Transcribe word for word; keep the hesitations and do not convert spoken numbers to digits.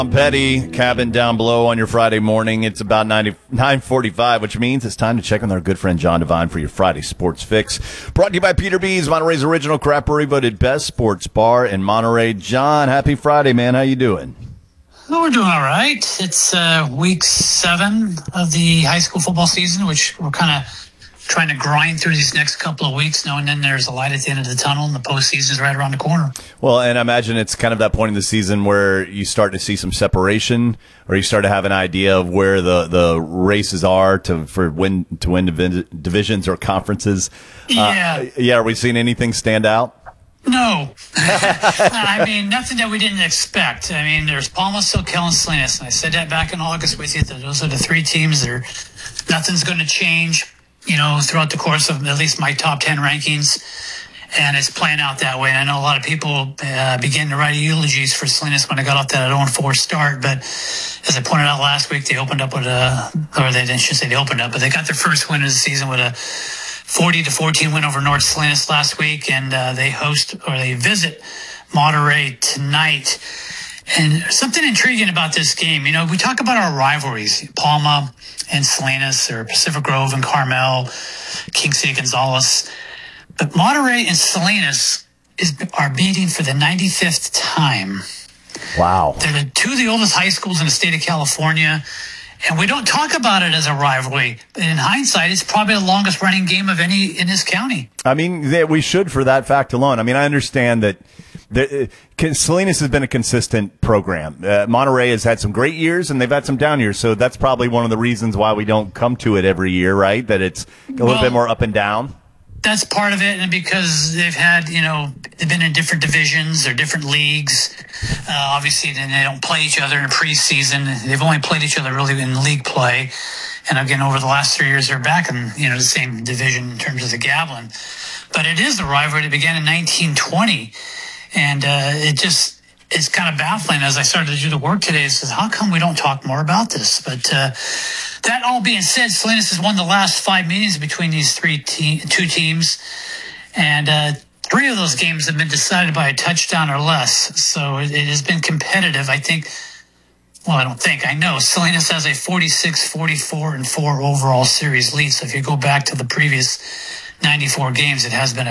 Petty, cabin down below on your Friday morning. It's about nine forty-five, which means it's time to check on our good friend John Devine for your Friday Sports Fix. Brought to you by Peter B's, Monterey's original craft brewery, voted best sports bar in Monterey. John, happy Friday, man. How you doing? Well, we're doing all right. It's uh, week seven of the high school football season, which we're kind of trying to grind through these next couple of weeks, knowing then there's a light at the end of the tunnel and the postseason is right around the corner. Well, and I imagine it's kind of that point in the season where you start to see some separation, or you start to have an idea of where the, the races are to for win to win divi- divisions or conferences. Yeah. Uh, yeah. Are we seeing anything stand out? No. I mean, nothing that we didn't expect. I mean, there's Palma, Soquel, and Salinas. And I said that back in August with you, that those are the three teams that are, nothing's going to change, you know, throughout the course of at least my top ten rankings. And it's playing out that way. And I know a lot of people uh, began to write eulogies for Salinas when I got off that oh and four start. But as I pointed out last week, they opened up with a, or they didn't should say they opened up, but they got their first win of the season with a forty to fourteen win over North Salinas last week. And uh, they host, or they visit Monterey tonight. And something intriguing about this game, you know, we talk about our rivalries, Palma and Salinas, or Pacific Grove and Carmel, King City, Gonzales. But Monterey and Salinas is, are meeting for the ninety-fifth time. Wow. They're the two of the oldest high schools in the state of California. And we don't talk about it as a rivalry. But in hindsight, it's probably the longest running game of any in this county. I mean, they, we should for that fact alone. I mean, I understand that the, uh, Salinas has been a consistent program. Uh, Monterey has had some great years, and they've had some down years. So that's probably one of the reasons why we don't come to it every year, right? That it's a little well, bit more up and down. That's part of it, and because they've had, you know, they've been in different divisions or different leagues. Uh, obviously, then they don't play each other in preseason. They've only played each other really in league play. And again, over the last three years, they're back in, you know, the same division in terms of the Gavilan. But it is a rivalry that began in nineteen twenty, and uh, it just it's kind of baffling as I started to do the work today. It says, how come we don't talk more about this? But uh, that all being said, Salinas has won the last five meetings between these three te- two teams, and uh, three of those games have been decided by a touchdown or less. So it, it has been competitive. I think, well, I don't think, I know Salinas has a forty-six, forty-four, and four overall series lead. So if you go back to the previous ninety-four games, it has been